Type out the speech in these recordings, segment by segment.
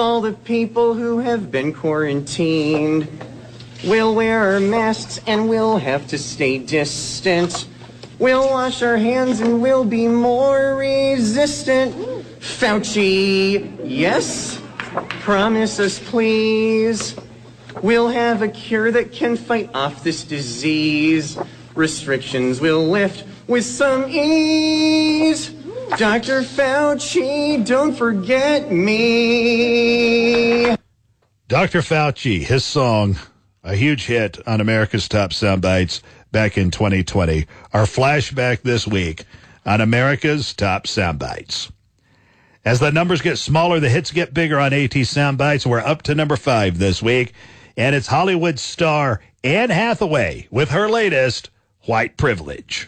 All the people who have been quarantined will wear our masks and we'll have to stay distant. We'll wash our hands and we'll be more resistant. Fauci, yes? Promise us, please. We'll have a cure that can fight off this disease. Restrictions will lift with some ease. Dr. Fauci, don't forget me. Dr. Fauci, his song, a huge hit on America's Top Soundbites back in 2020. Our flashback this week on America's Top Soundbites. As the numbers get smaller, the hits get bigger on AT Soundbites. We're up to number 5 this week, and it's Hollywood star Anne Hathaway with her latest, White Privilege.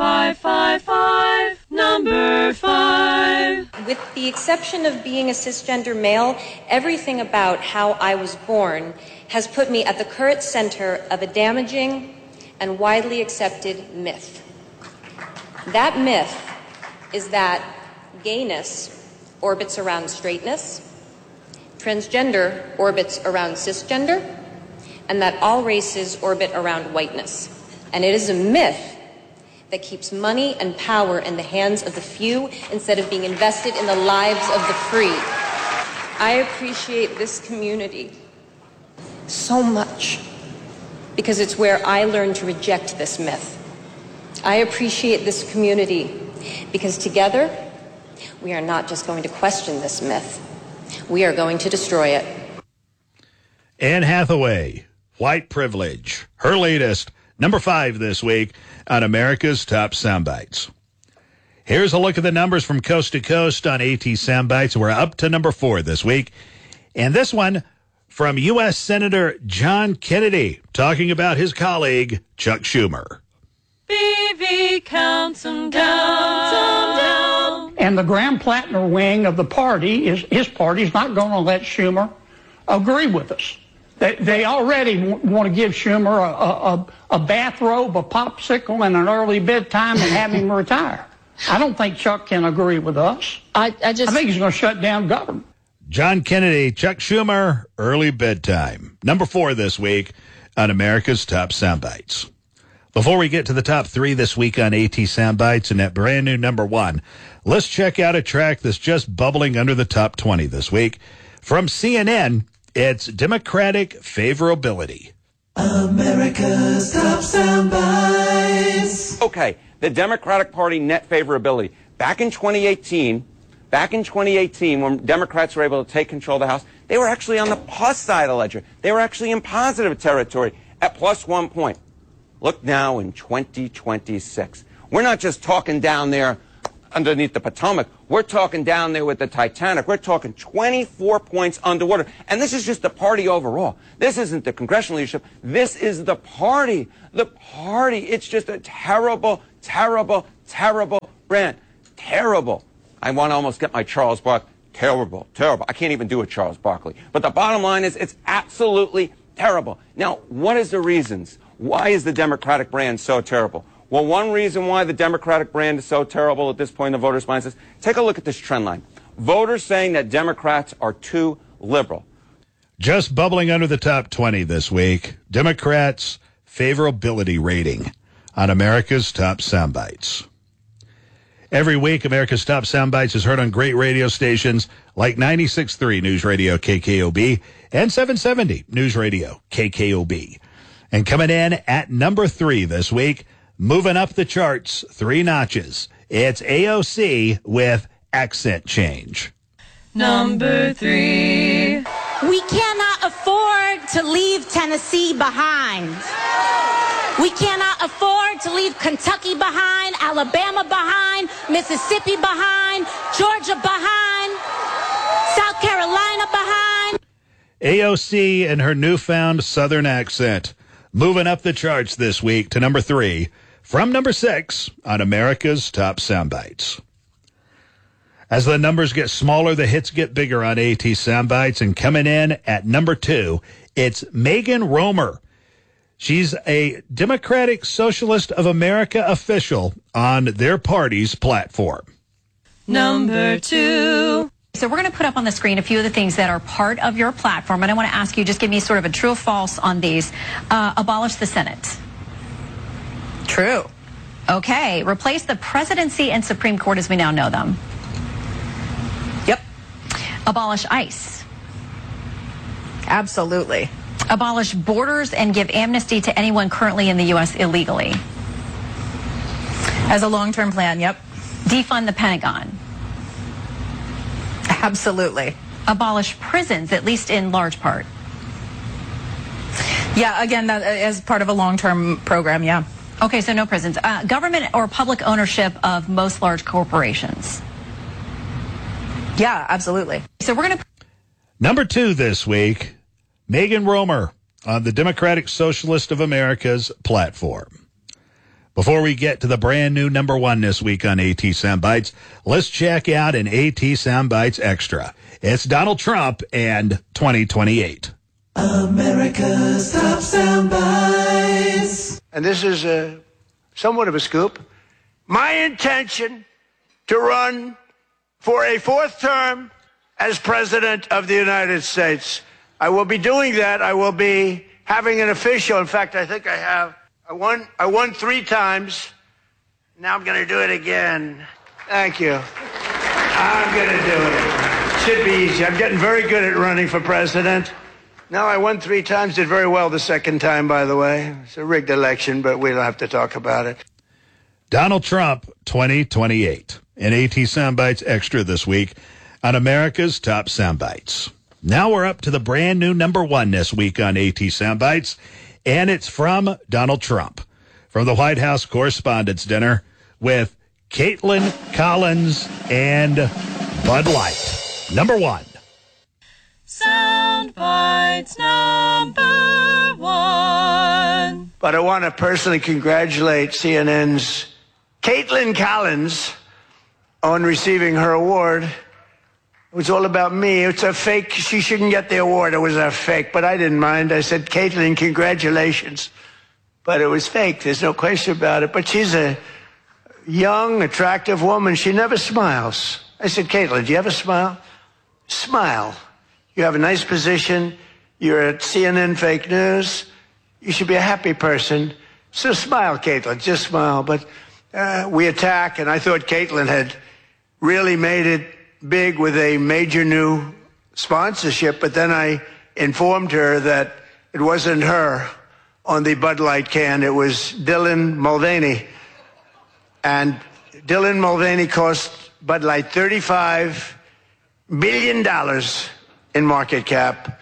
555, number 5. With the exception of being a cisgender male, everything about how I was born has put me at the current center of a damaging and widely accepted myth. That myth is that gayness orbits around straightness, transgender orbits around cisgender, and that all races orbit around whiteness. And it is a myth that keeps money and power in the hands of the few instead of being invested in the lives of the free. I appreciate this community so much because it's where I learned to reject this myth. I appreciate this community because together we are not just going to question this myth, we are going to destroy it. Anne Hathaway, White Privilege, her latest, number 5 this week on America's Top Soundbites. Here's a look at the numbers from coast to coast on AT Soundbites. We're up to number 4 this week. And this one from U.S. Senator John Kennedy talking about his colleague, Chuck Schumer. BV counts them down. And the Graham Plattner wing of the party, his party's not going to let Schumer agree with us. They already want to give Schumer a bathrobe, a popsicle, and an early bedtime and have him retire. I don't think Chuck can agree with us. I think he's going to shut down government. John Kennedy, Chuck Schumer, early bedtime. Number 4 this week on America's Top Soundbites. Before we get to the top 3 this week on AT Soundbites and that brand new number 1, let's check out a track that's just bubbling under the top 20 this week. From CNN, it's Democratic Favorability. America's Top Soundbites. Okay, the Democratic Party net favorability. Back in 2018, when Democrats were able to take control of the House, they were actually on the plus side of the ledger. They were actually in positive territory at plus 1 point. Look now in 2026. We're not just talking down there underneath the Potomac. We're talking down there with the Titanic. We're talking 24 points underwater. And this is just the party overall. This isn't the congressional leadership. This is the party. The party. It's just a terrible, terrible, terrible brand. Terrible. I want to almost get my Charles Barkley. Terrible, terrible. I can't even do a Charles Barkley. But the bottom line is it's absolutely terrible. Now, what is the reasons? Why is the Democratic brand so terrible? Well, one reason why the Democratic brand is so terrible at this point in the voters' minds is, take a look at this trend line. Voters saying that Democrats are too liberal. Just bubbling under the top 20 this week, Democrats' favorability rating on America's Top Soundbites. Every week, America's Top Soundbites is heard on great radio stations like 96.3 News Radio KKOB and 770 News Radio KKOB. And coming in at number 3 this week, moving up the charts 3 notches, it's AOC with Accent Change. Number 3. We cannot afford to leave Tennessee behind. We cannot afford to leave Kentucky behind, Alabama behind, Mississippi behind, Georgia behind, South Carolina behind. AOC and her newfound Southern accent moving up the charts this week to number 3 from number 6 on America's Top Soundbites. As the numbers get smaller, the hits get bigger on AT Soundbites, and coming in at number 2, it's Megan Romer. She's a Democratic Socialist of America official on their party's platform. Number 2. So we're going to put up on the screen a few of the things that are part of your platform, and I want to ask you, just give me sort of a true or false on these. Abolish the Senate. True. Okay. Replace the presidency and Supreme Court as we now know them. Yep. Abolish ICE. Absolutely. Abolish borders and give amnesty to anyone currently in the U.S. illegally. As a long-term plan, yep. Defund the Pentagon. Absolutely. Abolish prisons, at least in large part. Yeah, again, that as part of a long-term program, yeah. Okay, so no prisons. Government or public ownership of most large corporations. Yeah, absolutely. So we're going to... Number 2 this week, Megan Romer on the Democratic Socialist of America's platform. Before we get to the brand new number 1 this week on AT Soundbites, let's check out an AT Soundbites Extra. It's Donald Trump and 2028. America's Top Soundbites. And this is somewhat of a scoop. My intention to run for a 4th term as President of the United States. I will be doing that. I will be having an official. In fact, I think I have. I won 3 times. Now I'm going to do it again. Thank you. I'm going to do it. Should be easy. I'm getting very good at running for president. Now, I won 3 times, did very well the second time, by the way. It's a rigged election, but we don't have to talk about it. Donald Trump, 2028. An AT Soundbites Extra this week on America's Top Soundbites. Now we're up to the brand new number 1 this week on AT Soundbites, and it's from Donald Trump, from the White House Correspondents' Dinner with Caitlin Collins and Bud Light. Number 1. Soundbites number 1. But I want to personally congratulate CNN's Caitlin Collins on receiving her award. It was all about me. It's a fake. She shouldn't get the award. It was a fake, but I didn't mind. I said, Caitlin, congratulations. But it was fake. There's no question about it. But she's a young, attractive woman. She never smiles. I said, Caitlin, do you have a smile? Smile. You have a nice position. You're at CNN Fake News. You should be a happy person. So smile, Caitlin. Just smile. But we attack, and I thought Caitlin had really made it big with a major new sponsorship, but then I informed her that it wasn't her on the Bud Light can. It was Dylan Mulvaney. And Dylan Mulvaney cost Bud Light $35 billion in market cap.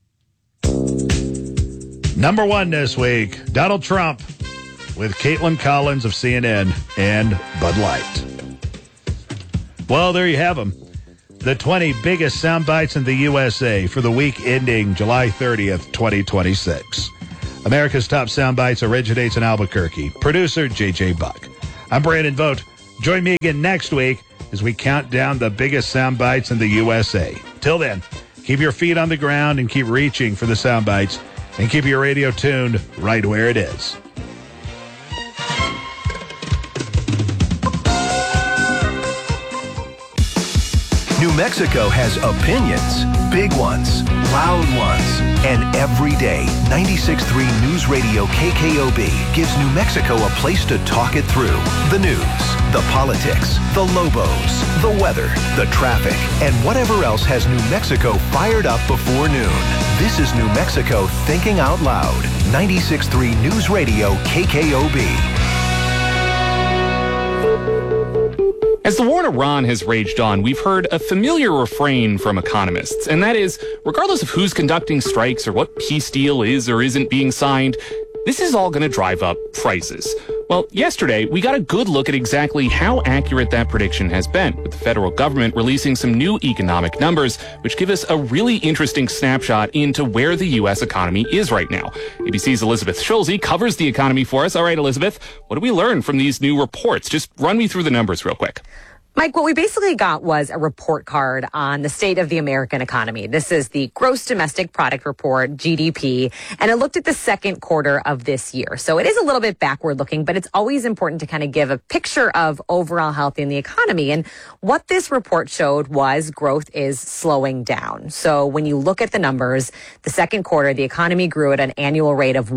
Number 1 this week, Donald Trump with Caitlin Collins of CNN and Bud Light. Well, there you have them. The 20 biggest sound bites in the USA for the week ending July 30th, 2026. America's Top Sound Bites originates in Albuquerque. Producer, J.J. Buck. I'm Brandon Vogt. Join me again next week as we count down the biggest sound bites in the USA. Till then, keep your feet on the ground and keep reaching for the sound bites, and keep your radio tuned right where it is. New Mexico has opinions, big ones, loud ones, and every day, 96.3 News Radio KKOB gives New Mexico a place to talk it through. The news, the politics, the Lobos, the weather, the traffic, and whatever else has New Mexico fired up before noon. This is New Mexico Thinking Out Loud. 96.3 News Radio KKOB. As the war in Iran has raged on, we've heard a familiar refrain from economists, and that is, regardless of who's conducting strikes or what peace deal is or isn't being signed, this is all going to drive up prices. Well, yesterday, we got a good look at exactly how accurate that prediction has been, with the federal government releasing some new economic numbers, which give us a really interesting snapshot into where the U.S. economy is right now. ABC's Elizabeth Schulze covers the economy for us. All right, Elizabeth, what do we learn from these new reports? Just run me through the numbers real quick. Mike, what we basically got was a report card on the state of the American economy. This is the Gross Domestic Product Report, GDP, and it looked at the second quarter of this year. So it is a little bit backward looking, but it's always important to kind of give a picture of overall health in the economy. And what this report showed was growth is slowing down. So when you look at the numbers, the second quarter, the economy grew at an annual rate of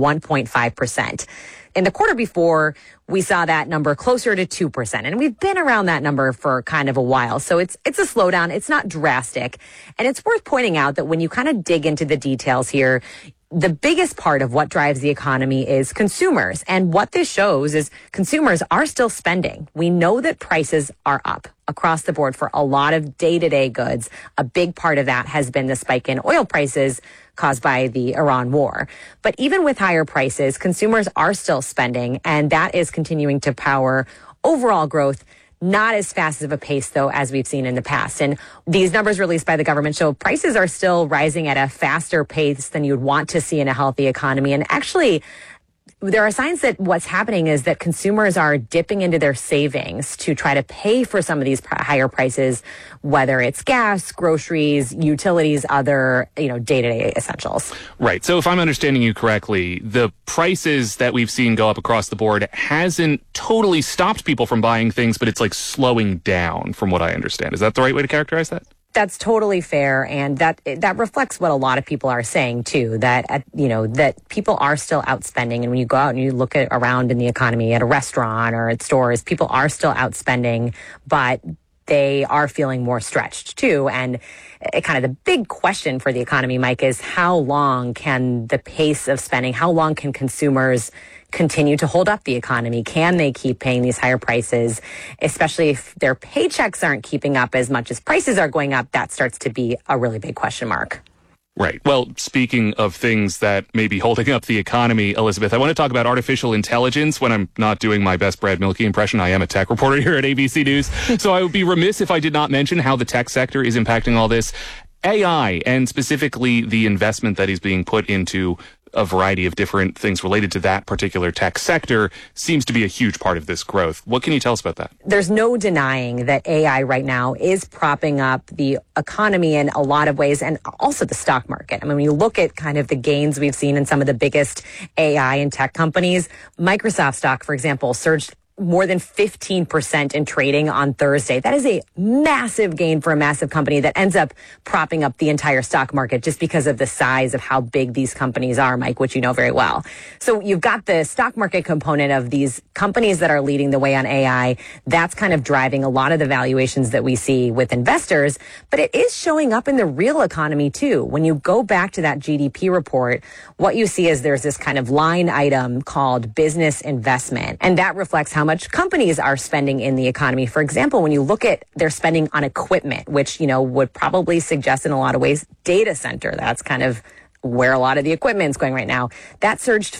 1.5%. In the quarter before, we saw that number closer to 2%. And we've been around that number for kind of a while. So it's a slowdown. It's not drastic. And it's worth pointing out that when you kind of dig into the details here, the biggest part of what drives the economy is consumers. And what this shows is consumers are still spending. We know that prices are up across the board for a lot of day-to-day goods. A big part of that has been the spike in oil prices caused by the Iran war. But even with higher prices, consumers are still spending, and that is continuing to power overall growth. Not as fast of a pace, though, as we've seen in the past. And these numbers released by the government show prices are still rising at a faster pace than you'd want to see in a healthy economy. And actually, there are signs that what's happening is that consumers are dipping into their savings to try to pay for some of these higher prices, whether it's gas, groceries, utilities, other, day-to-day essentials. Right. So if I'm understanding you correctly, the prices that we've seen go up across the board hasn't totally stopped people from buying things, but it's like slowing down from what I understand. Is that the right way to characterize that? That's totally fair, and that reflects what a lot of people are saying too. That that people are still outspending, and when you go out and you look around in the economy at a restaurant or at stores, people are still outspending, but they are feeling more stretched too. And kind of the big question for the economy, Mike, is how long can the pace of spending? How long can consumers continue to hold up the economy? Can they keep paying these higher prices, especially if their paychecks aren't keeping up as much as prices are going up? That starts to be a really big question mark. Right. Well, speaking of things that may be holding up the economy, Elizabeth, I want to talk about artificial intelligence. When I'm not doing my best Brad Milkey impression, I am a tech reporter here at ABC News. So I would be remiss if I did not mention how the tech sector is impacting all this. AI, and specifically the investment that is being put into a variety of different things related to that particular tech sector, seems to be a huge part of this growth. What can you tell us about that? There's no denying that AI right now is propping up the economy in a lot of ways, and also the stock market. I mean, when you look at kind of the gains we've seen in some of the biggest AI and tech companies, Microsoft stock, for example, surged more than 15% in trading on Thursday. That is a massive gain for a massive company that ends up propping up the entire stock market just because of the size of how big these companies are, Mike, which you know very well. So you've got the stock market component of these companies that are leading the way on AI. That's kind of driving a lot of the valuations that we see with investors, but it is showing up in the real economy too. When you go back to that GDP report, what you see is there's this kind of line item called business investment, and that reflects how much companies are spending in the economy. For example, when you look at their spending on equipment, which, would probably suggest in a lot of ways data center, that's kind of where a lot of the equipment's going right now. That surged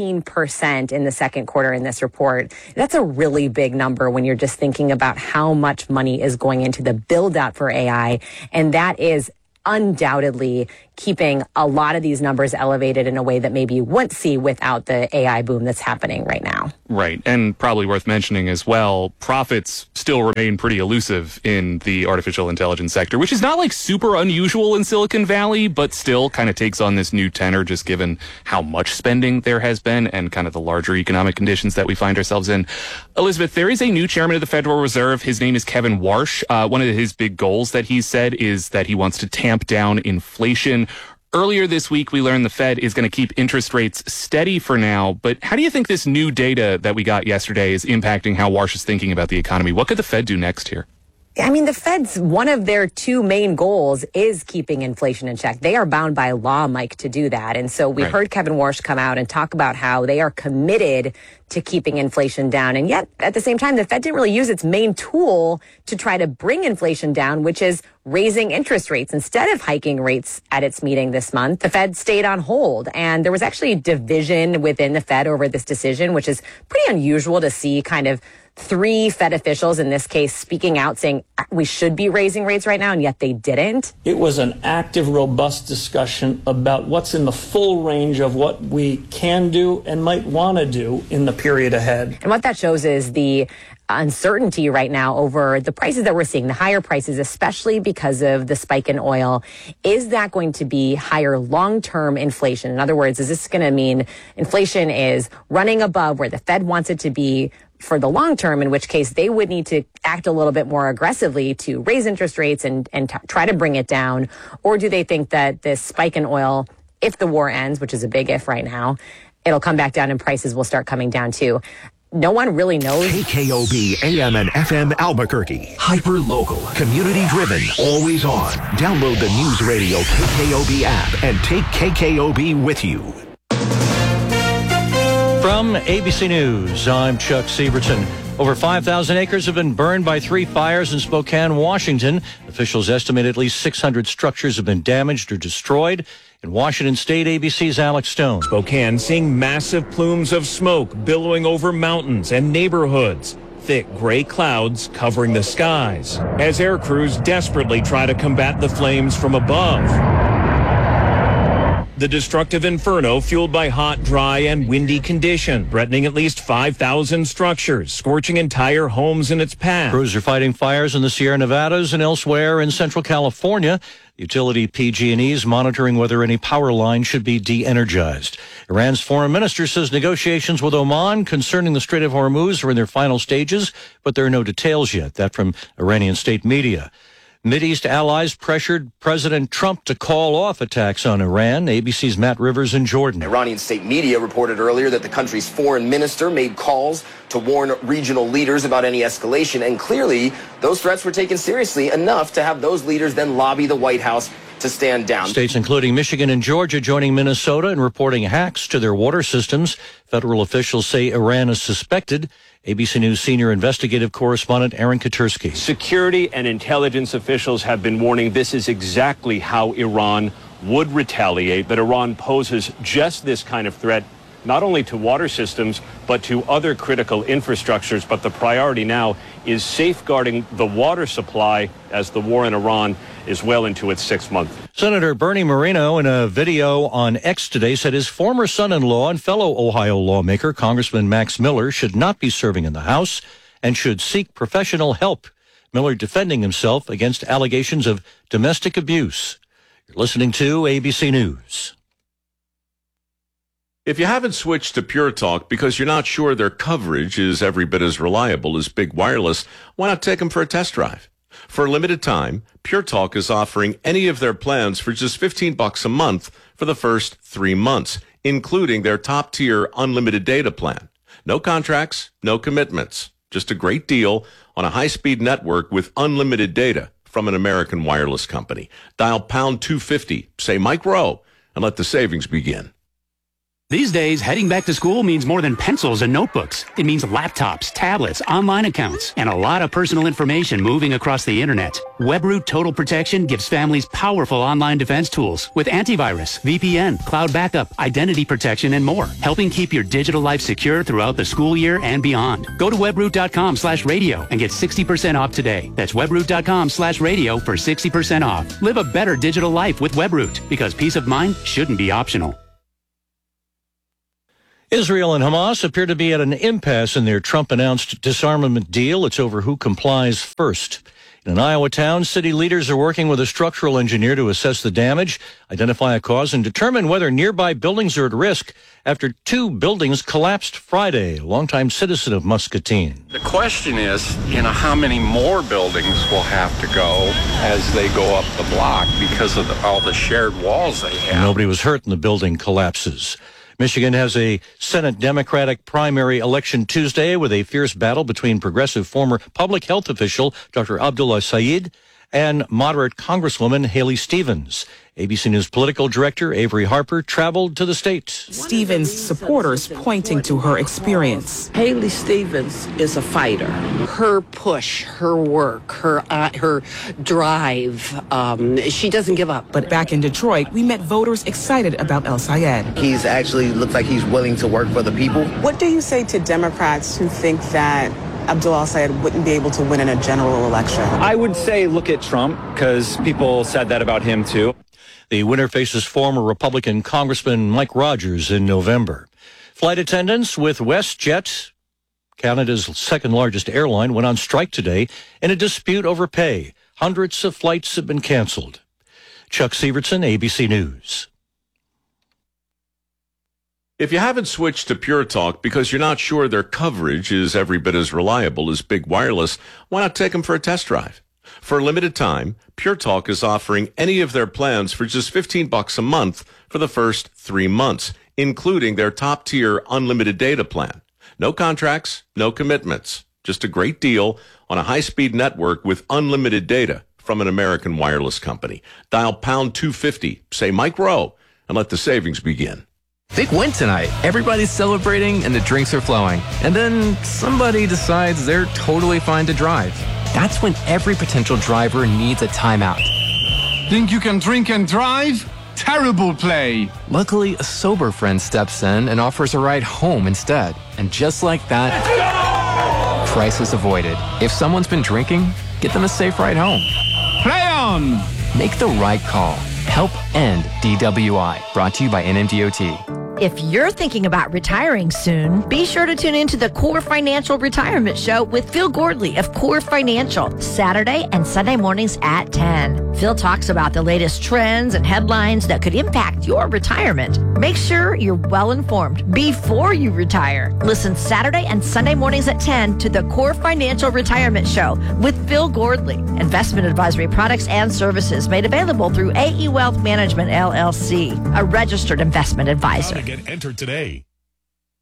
15% in the second quarter in this report. That's a really big number when you're just thinking about how much money is going into the build out for AI. And that is undoubtedly keeping a lot of these numbers elevated in a way that maybe you wouldn't see without the AI boom that's happening right now. Right. And probably worth mentioning as well, profits still remain pretty elusive in the artificial intelligence sector, which is not like super unusual in Silicon Valley, but still kind of takes on this new tenor just given how much spending there has been and kind of the larger economic conditions that we find ourselves in. Elizabeth, there is a new chairman of the Federal Reserve. His name is Kevin Warsh. One of his big goals that he said is that he wants to tamp down inflation. Earlier this week, we learned the Fed is going to keep interest rates steady for now. But how do you think this new data that we got yesterday is impacting how Warsh is thinking about the economy? What could the Fed do next here? I mean, the Fed's one of their two main goals is keeping inflation in check. They are bound by law, Mike, to do that. And so we heard Kevin Warsh come out and talk about how they are committed to keeping inflation down. And yet, at the same time, the Fed didn't really use its main tool to try to bring inflation down, which is raising interest rates. Instead of hiking rates at its meeting this month, the Fed stayed on hold. And there was actually division within the Fed over this decision, which is pretty unusual to see kind of three Fed officials in this case speaking out saying we should be raising rates right now, and yet they didn't. It was an active, robust discussion about what's in the full range of what we can do and might want to do in the period ahead. And what that shows is the uncertainty right now over the prices that we're seeing, the higher prices, especially because of the spike in oil. Is that going to be higher long-term inflation? In other words, is this going to mean inflation is running above where the Fed wants it to be for the long term, in which case they would need to act a little bit more aggressively to raise interest rates and try to bring it down? Or do they think that this spike in oil, if the war ends, which is a big if right now, it'll come back down and prices will start coming down too? No one really knows. KKOB AM and FM Albuquerque. Hyper local. Community driven. Always on. Download the News Radio KKOB app and take KKOB with you. From ABC News, I'm Chuck Sievertson. Over 5,000 acres have been burned by 3 fires in Spokane, Washington. Officials estimate at least 600 structures have been damaged or destroyed. In Washington State, ABC's Alex Stone. Spokane seeing massive plumes of smoke billowing over mountains and neighborhoods. Thick gray clouds covering the skies as air crews desperately try to combat the flames from above. The destructive inferno fueled by hot, dry, and windy conditions, threatening at least 5,000 structures, scorching entire homes in its path. Crews are fighting fires in the Sierra Nevadas and elsewhere in Central California. Utility PG&E is monitoring whether any power line should be de-energized. Iran's foreign minister says negotiations with Oman concerning the Strait of Hormuz are in their final stages, but there are no details yet. That from Iranian state media. Mideast allies pressured President Trump to call off attacks on Iran. ABC's Matt Rivers in Jordan. Iranian state media reported earlier that the country's foreign minister made calls to warn regional leaders about any escalation, and clearly those threats were taken seriously enough to have those leaders then lobby the White House to stand down. States including Michigan and Georgia joining Minnesota in reporting hacks to their water systems. Federal officials say Iran is suspected. ABC News senior investigative correspondent Aaron Katursky. Security and intelligence officials have been warning this is exactly how Iran would retaliate, that Iran poses just this kind of threat not only to water systems, but to other critical infrastructures. But the priority now is safeguarding the water supply as the war in Iran is well into its 6th month. Senator Bernie Moreno, in a video on X today, said his former son-in-law and fellow Ohio lawmaker, Congressman Max Miller, should not be serving in the House and should seek professional help. Miller defending himself against allegations of domestic abuse. You're listening to ABC News. If you haven't switched to Pure Talk because you're not sure their coverage is every bit as reliable as Big Wireless, why not take them for a test drive? For a limited time, Pure Talk is offering any of their plans for just $15 a month for the first 3 months, including their top-tier unlimited data plan. No contracts, no commitments. Just a great deal on a high-speed network with unlimited data from an American wireless company. Dial pound 250, say Mike Rowe, and let the savings begin. These days, heading back to school means more than pencils and notebooks. It means laptops, tablets, online accounts, and a lot of personal information moving across the internet. WebRoot Total Protection gives families powerful online defense tools with antivirus, VPN, cloud backup, identity protection, and more, helping keep your digital life secure throughout the school year and beyond. Go to webroot.com/radio and get 60% off today. That's webroot.com/radio for 60% off. Live a better digital life with WebRoot, because peace of mind shouldn't be optional. Israel and Hamas appear to be at an impasse in their Trump-announced disarmament deal. It's over who complies first. In an Iowa town, city leaders are working with a structural engineer to assess the damage, identify a cause, and determine whether nearby buildings are at risk after 2 buildings collapsed Friday. A longtime citizen of Muscatine. The question is, how many more buildings will have to go as they go up the block because of all the shared walls they have. Nobody was hurt in the building collapses. Michigan has a Senate Democratic primary election Tuesday with a fierce battle between progressive former public health official Dr. Abdullah Saeed and moderate Congresswoman Haley Stevens. ABC News political director Avery Harper traveled to the state. Stevens' supporters pointing to her experience. Haley Stevens is a fighter. Her push, her work, her drive, she doesn't give up. But back in Detroit, we met voters excited about El Sayed. He's actually looks like he's willing to work for the people. What do you say to Democrats who think that Abdullah Sayed wouldn't be able to win in a general election? I would say look at Trump, because people said that about him too. The winner faces former Republican Congressman Mike Rogers in November. Flight attendants with WestJet Canada's second largest airline went on strike today in a dispute over pay. Hundreds of flights have been canceled. Chuck Sievertson, ABC News. If you haven't switched to Pure Talk because you're not sure their coverage is every bit as reliable as big wireless, why not take them for a test drive? For a limited time, Pure Talk is offering any of their plans for just $15 a month for the first 3 months, including their top-tier unlimited data plan. No contracts, no commitments, just a great deal on a high-speed network with unlimited data from an American wireless company. Dial pound 250, say Mike Rowe, and let the savings begin. Big win tonight. Everybody's celebrating and the drinks are flowing. And then somebody decides they're totally fine to drive. That's when every potential driver needs a timeout. Think you can drink and drive? Terrible play. Luckily, a sober friend steps in and offers a ride home instead. And just like that, crisis avoided. If someone's been drinking, get them a safe ride home. Play on! Make the right call. Help end DWI. Brought to you by NMDOT. If you're thinking about retiring soon, be sure to tune in to the Core Financial Retirement Show with Phil Gordley of Core Financial, Saturday and Sunday mornings at 10. Phil talks about the latest trends and headlines that could impact your retirement. Make sure you're well informed before you retire. Listen Saturday and Sunday mornings at 10 to the Core Financial Retirement Show with Phil Gordley. Investment advisory products and services made available through AE Wealth Management, LLC, a registered investment advisor. Get entered today.